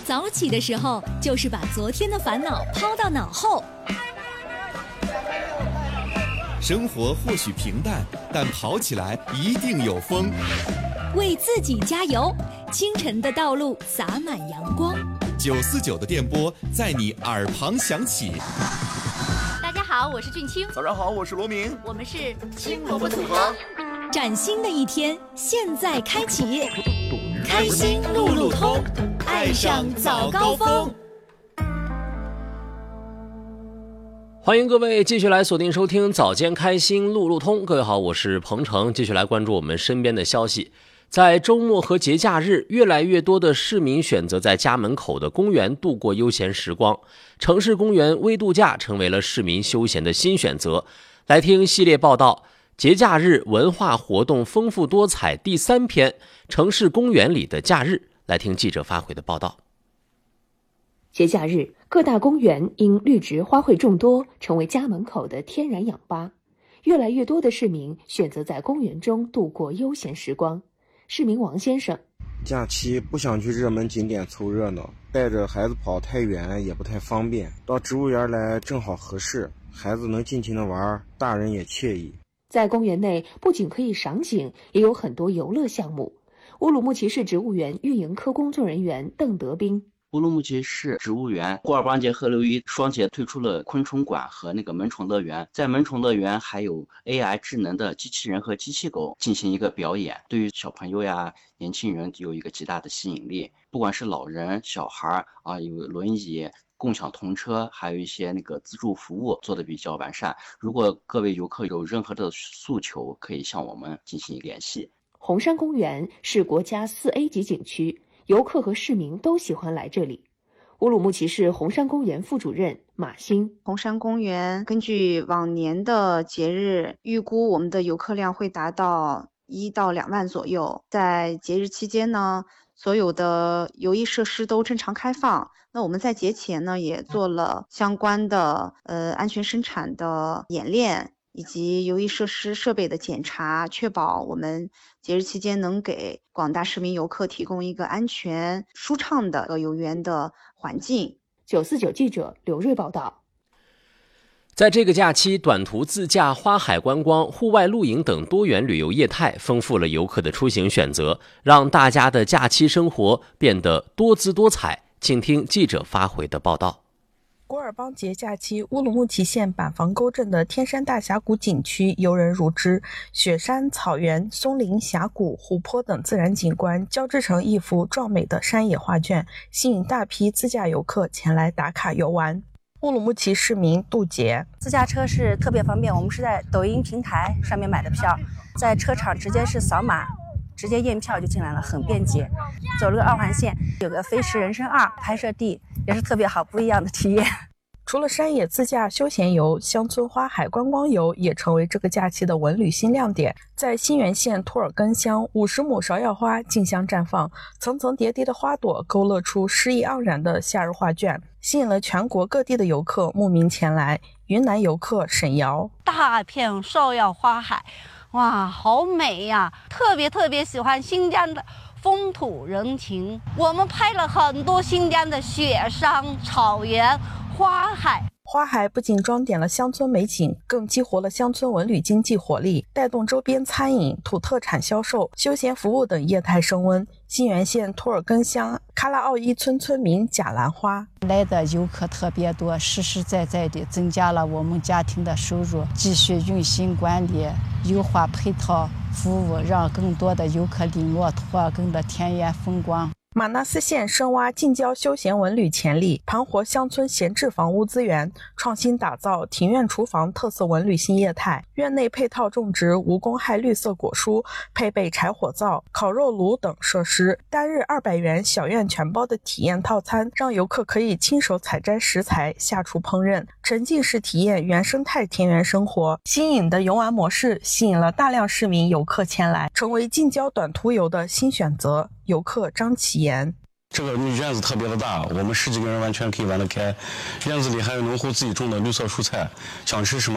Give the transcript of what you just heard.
早起的时候，就是把昨天的烦恼抛到脑后。 生活或许平淡，但跑起来一定有风。 为自己加油，清晨的道路洒满阳光。 949的电波在你耳旁响起。 大家好，我是俊清。 早上好，我是罗明。 我们是青萝卜组合。 崭新的一天现在开启，开心路路通，爱上早高峰。 欢迎各位继续来锁定收听早间开心路路通。各位好，我是鹏程，继续来关注我们身边的消息。在周末和节假日，越来越多的市民选择在家门口的公园度过悠闲时光，城市公园微度假成为了市民休闲的新选择。来听系列报道，节假日文化活动丰富多彩第3篇，城市公园里的假日。来听记者发回的报道。 节假日，各大公园因绿植花卉众多，成为家门口的天然氧吧。越来越多的市民选择在公园中度过悠闲时光。市民王先生， 假期不想去热门景点凑热闹，带着孩子跑太远也不太方便，到植物园来正好合适，孩子能尽情的玩，大人也惬意。 在公园内不仅可以赏景，也有很多游乐项目。乌鲁木齐市植物园运营科工作人员邓德斌， 乌鲁木齐市植物园古尔邦节和六一双节推出了昆虫馆和蚊虫乐园，在蚊虫乐园还有 AI 智能的机器人和机器狗进行一个表演，对于小朋友呀、年轻人有一个极大的吸引力。不管是老人、小孩有轮椅、共享童车，还有一些自助服务做得比较完善。如果各位游客有任何的诉求，可以向我们进行联系。 红山公园是国家4A 级景区，游客和市民都喜欢来这里。乌鲁木齐市红山公园副主任马欣， 红山公园根据往年的节日预估，我们的游客量会达到1到2万左右。在节日期间呢，所有的游艺设施都正常开放。那我们在节前呢，也做了相关的安全生产的演练，以及游艺设施设备的检查，确保我们节日期间能给广大市民游客提供一个安全舒畅的游园的环境。 949记者刘瑞报道。 在这个假期，短途自驾、花海观光、户外露营等多元旅游业态丰富了游客的出行选择，让大家的假期生活变得多姿多彩。请听记者发回的报道。 古尔邦节假期，乌鲁木齐县板房沟镇的天山大峡谷景区游人如织，雪山、草原、松林、峡谷、湖泊等自然景观交织成一幅壮美的山野画卷，吸引大批自驾游客前来打卡游玩。乌鲁木齐市民杜杰， 自驾车是特别方便，我们是在抖音平台上面买的票，在车场直接是扫码，直接验票就进来了，很便捷。走了个2环线，有个飞驰人生2拍摄地，也是特别好，不一样的体验。 除了山野自驾休闲游，乡村花海观光游也成为这个假期的文旅新亮点。在新源县托尔根乡，50亩芍药花竞相绽放，层层叠叠的花朵勾勒出诗意盎然的夏日画卷，吸引了全国各地的游客慕名前来。云南游客沈瑶， 大片芍药花海，哇，好美呀！特别喜欢新疆的风土人情，我们拍了很多新疆的雪山、草原、花海。 花海不仅装点了乡村美景，更激活了乡村文旅经济活力，带动周边餐饮、土特产销售、休闲服务等业态升温。新源县托尔根乡喀拉奥伊村村民贾兰花， 来的游客特别多，实实在在的增加了我们家庭的收入，继续用心管理，优化配套服务，让更多的游客领略托尔根的田园风光。 马纳斯县深挖近郊休闲文旅潜力，盘活乡村闲置房屋资源，创新打造庭院厨房特色文旅新业态。院内配套种植无公害绿色果蔬，配备柴火灶、烤肉炉等设施。单日200元小院全包的体验套餐，让游客可以亲手采摘食材，下厨烹饪，沉浸式体验原生态田园生活。新颖的游玩模式吸引了大量市民游客前来，成为近郊短途游的新选择。游客张启言， 这个院子特别的大，我们10几个人完全可以玩得开。院子里还有农户自己种的绿色蔬菜，想吃什么